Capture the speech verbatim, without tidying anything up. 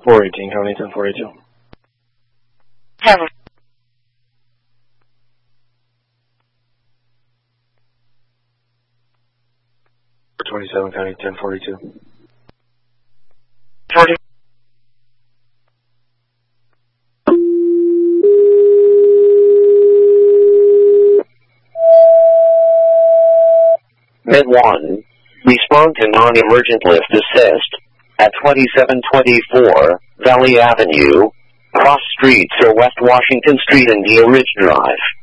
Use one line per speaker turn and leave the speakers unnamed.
four eighteen, County ten four eight two.
Have
twenty-seven, County ten forty-two.
forty.
Med one, respond to non-emergent lift assist at twenty-seven twenty-four Valley Avenue, cross streets or West Washington Street and Near Ridge Drive.